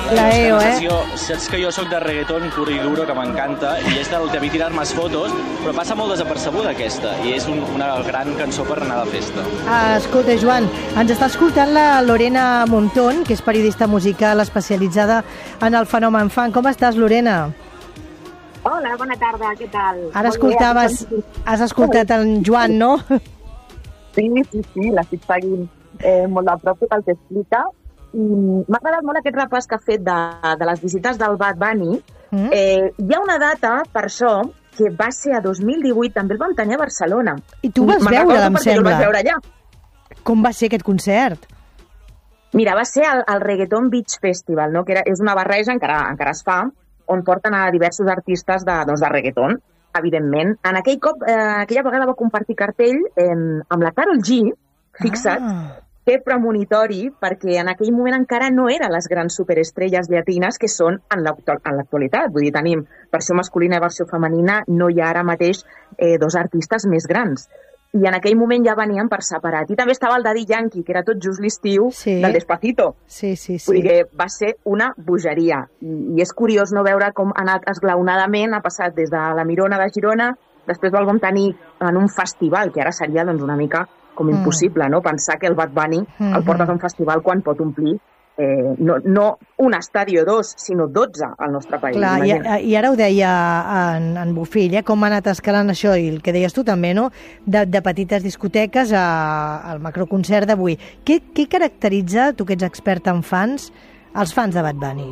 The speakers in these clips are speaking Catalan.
La EO, Saps que jo soc de reggaeton pur i duro, que m'encanta, i és del que vi tirar més fotos, però passa molt desapercebuda aquesta, i és una gran cançó per anar de festa. Escolta, Joan, ens està escoltant la Lorena Montón, que és periodista musical especialitzada en el fenomen fan. Com estàs, Lorena? Hola, bona tarda, què tal? Ara has escoltat en Joan, no? Sí, l'estic seguint molt de prop tot el que explica. I m'ha agradat molt aquest repàs que ha fet de les visites del Bad Bunny. Hi ha una data, per això, que va ser a 2018, també el vam tenir a Barcelona. I tu vas veure, em sembla. Jo el vaig veure allà. Com va ser aquest concert? Mira, va ser el Reggaeton Beach Festival, no? Que és una barreja, encara es fa, on porten a diversos artistes de reggaeton, evidentment. Aquella vegada va compartir cartell amb la Karol G, fixa't, que premonitori, perquè en aquell moment encara no eren les grans superestrelles llatines que són en l'actualitat. Vull dir, tenim versió masculina i versió femenina, no hi ha ara mateix dos artistes més grans. I en aquell moment ja venien per separat. I també estava el Daddy Yankee, que era tot just l'estiu del Despacito. Sí. Vull dir que va ser una bogeria. I és curiós no veure com ha anat esglaonadament, ha passat des de la Mirona de Girona, després el vam tenir en un festival, que ara seria doncs, una mica com impossible, no? Pensar que el Bad Bunny el portes a un festival quan pot omplir no un estadi o dos, sinó 12 al nostre país. Clar, i ara ho deia en Bofill, com ha anat escalant això, i el que deies tu també, no? De petites discoteques al macroconcert d'avui. Què caracteritza, tu que ets expert en fans, els fans de Bad Bunny?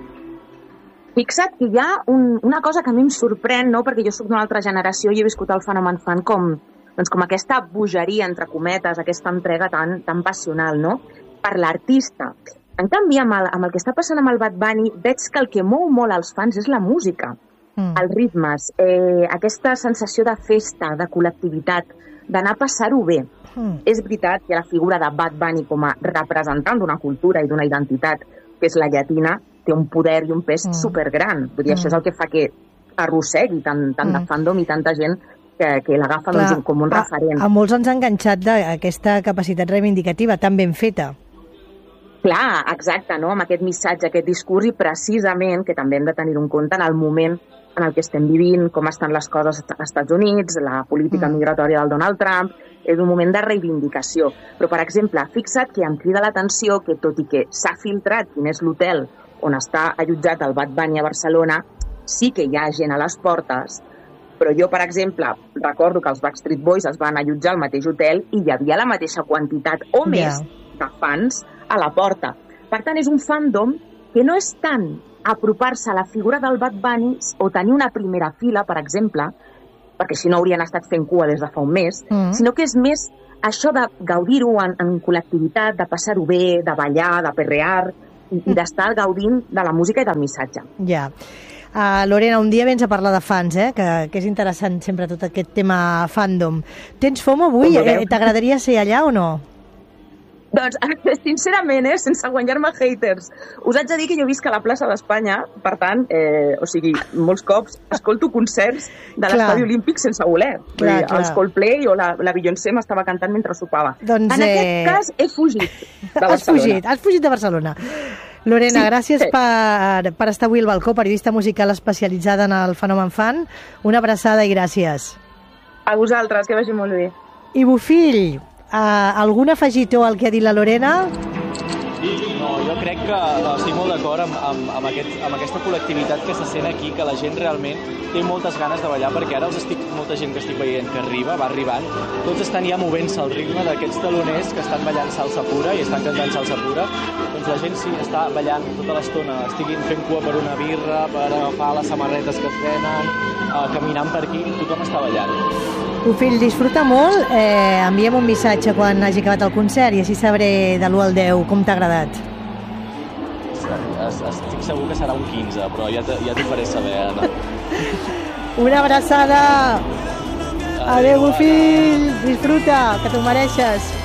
Fixa't que hi ha una cosa que a mi em sorprèn, no? Perquè jo soc d'una altra generació i he viscut el fenomen fan com aquesta bogeria, entre cometes, aquesta entrega tan passional, no? Per l'artista. En canvi, amb el que està passant amb el Bad Bunny, veig que el que mou molt als fans és la música, els ritmes, aquesta sensació de festa, de col·lectivitat, d'anar a passar-ho bé. És veritat que la figura de Bad Bunny com a representant d'una cultura i d'una identitat, que és la llatina, té un poder i un pes supergran. Vull dir, això és el que fa que arrossegui tant de fandom i tanta gent que l'agafa com un referent. A molts ens ha enganxat d'aquesta capacitat reivindicativa tan ben feta. Clar, exacte, no? Amb aquest missatge, aquest discurs, i precisament que també hem de tenir en compte en el moment en el que estem vivint, com estan les coses als Estats Units, la política migratòria del Donald Trump, és un moment de reivindicació. Però, per exemple, fixa't que em crida l'atenció que, tot i que s'ha filtrat quin és l'hotel on està allotjat el Bad Bunny a Barcelona, sí que hi ha gent a les portes, però jo, per exemple, recordo que els Backstreet Boys es van allotjar al mateix hotel i hi havia la mateixa quantitat o més de fans a la porta. Per tant, és un fandom que no és tant apropar-se a la figura del Bad Bunny o tenir una primera fila, per exemple, perquè si no haurien estat fent cua des de fa un mes, sinó que és més això de gaudir-ho en col·lectivitat, de passar-ho bé, de ballar, de perrear i d'estar gaudint de la música i del missatge. Ja. Lorena, un dia vens a parlar de fans, que és interessant sempre tot aquest tema fandom. Tens FOMO avui? T'agradaria ser allà o no? Doncs, sincerament, sense guanyar-me haters, us haig de dir que jo visc a la plaça d'Espanya, per tant, molts cops escolto concerts de l'Estadi Olímpic sense voler. Els Coldplay o la Beyoncé m'estava cantant mentre sopava. En aquest cas, he fugit de Barcelona. Has fugit de Barcelona. Lorena, gràcies per estar avui al balcó, periodista musical especialitzada en el fenomen fan. Una abraçada i gràcies. A vosaltres, que vagi molt bé. I Bofill, algun afegitó al que ha dit la Lorena? No, jo crec que estic molt d'acord amb aquesta col·lectivitat que se sent aquí, que la gent realment té moltes ganes de ballar, perquè ara molta gent que estic veient que va arribant, tots estan ja movent-se al ritme d'aquests taloners que estan ballant salsa pura i estan cantant salsa pura. Doncs la gent sí, està ballant tota l'estona, estiguin fent cua per una birra, per agafar les samarretes que es venen, caminant per aquí, tothom està ballant. Bofill, disfruta molt, enviem un missatge quan hagi acabat el concert i així sabré de l'1 al 10 com t'ha agradat. Estic segur que serà un 15, però ja t'ho faré saber, Anna. Una abraçada! Adéu, Bofill! Disfruta, que t'ho mereixes!